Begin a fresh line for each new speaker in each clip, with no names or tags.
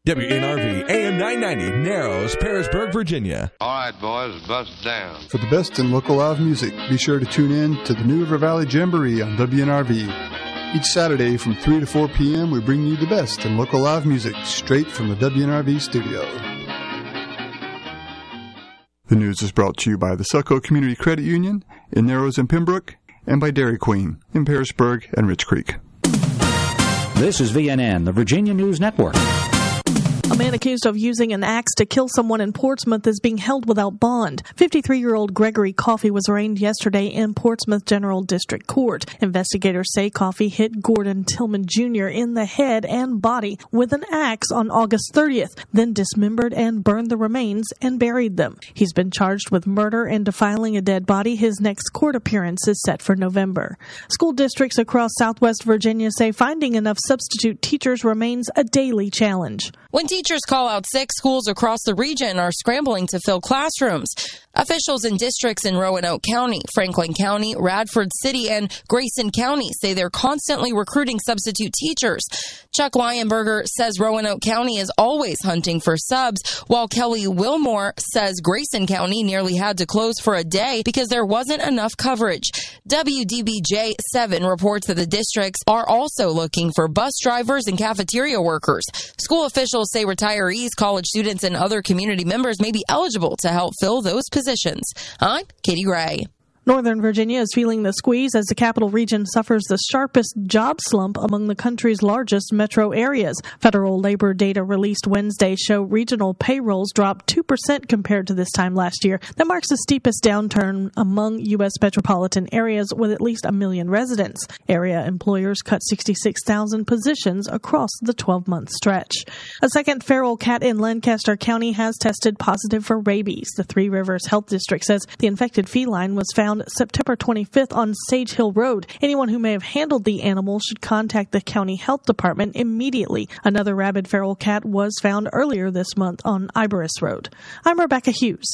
WNRV AM 990, Narrows, Parisburg, Virginia.
All right, boys, bust down.
For the best in local live music, be sure to tune in to the New River Valley Jamboree on WNRV. Each Saturday from 3 to 4 p.m., we bring you the best in local live music straight from the WNRV studio. The news is brought to you by the Selco Community Credit Union in Narrows and Pembroke, and by Dairy Queen in Parisburg and Rich Creek.
This is VNN, the Virginia News Network.
A man accused of using an axe to kill someone in Portsmouth is being held without bond. 53-year-old Gregory Coffey was arraigned yesterday in Portsmouth General District Court. Investigators say Coffey hit Gordon Tillman Jr. in the head and body with an axe on August 30th, then dismembered and burned the remains and buried them. He's been charged with murder and defiling a dead body. His next court appearance is set for November. School districts across Southwest Virginia say finding enough substitute teachers remains a daily challenge.
When teachers call out sick, schools across the region are scrambling to fill classrooms. Officials in districts in Roanoke County, Franklin County, Radford City, and Grayson County say they're constantly recruiting substitute teachers. Chuck Lionberger says Roanoke County is always hunting for subs, while Kelly Wilmore says Grayson County nearly had to close for a day because there wasn't enough coverage. WDBJ-7 reports that the districts are also looking for bus drivers and cafeteria workers. School officials say retirees, college students, and other community members may be eligible to help fill those positions. I'm Katie Gray.
Northern Virginia is feeling the squeeze as the capital region suffers the sharpest job slump among the country's largest metro areas. Federal labor data released Wednesday show regional payrolls dropped 2% compared to this time last year. That marks the steepest downturn among U.S. metropolitan areas with at least 1 million residents. Area employers cut 66,000 positions across the 12-month stretch. A second feral cat in Lancaster County has tested positive for rabies. The Three Rivers Health District says the infected feline was found September 25th on Sage Hill Road. Anyone who may have handled the animal should contact the county health department immediately. Another rabid feral cat was found earlier this month on Iberis Road. I'm Rebecca Hughes.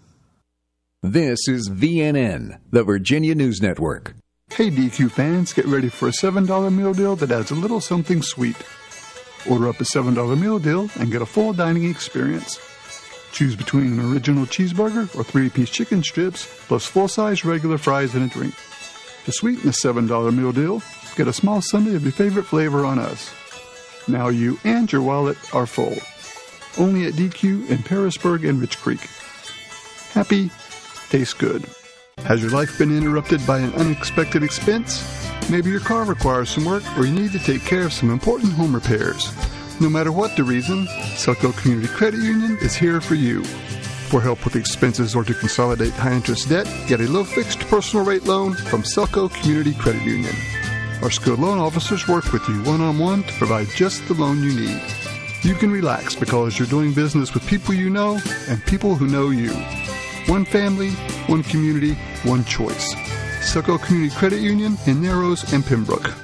This is VNN, the Virginia News Network.
Hey DQ fans, get ready for a $7 meal deal that adds a little something sweet. Order up a $7 meal deal and get a full dining experience. Choose between an original cheeseburger or 3-piece chicken strips, plus full-size regular fries and a drink. To sweeten the $7 meal deal, get a small sundae of your favorite flavor on us. Now you and your wallet are full. Only at DQ in Parisburg and Rich Creek. Happy, tastes good. Has your life been interrupted by an unexpected expense? Maybe your car requires some work or you need to take care of some important home repairs. No matter what the reason, Selco Community Credit Union is here for you. For help with expenses or to consolidate high-interest debt, get a low-fixed personal rate loan from Selco Community Credit Union. Our skilled loan officers work with you one-on-one to provide just the loan you need. You can relax because you're doing business with people you know and people who know you. One family, one community, one choice. Selco Community Credit Union in Narrows and Pembroke.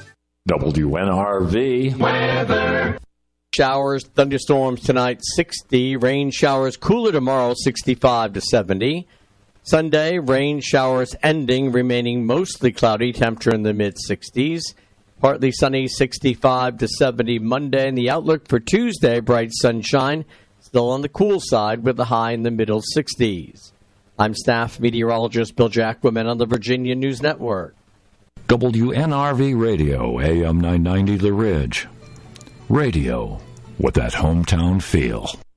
WNRV weather.
Showers, thunderstorms tonight, 60. Rain showers cooler tomorrow, 65 to 70. Sunday, rain showers ending, remaining mostly cloudy, temperature in the mid-60s. Partly sunny, 65 to 70 Monday. And the outlook for Tuesday, bright sunshine, still on the cool side with a high in the middle 60s. I'm staff meteorologist Bill Jacquemin on the Virginia News Network.
WNRV Radio, AM 990 The Ridge. Radio with that hometown feel.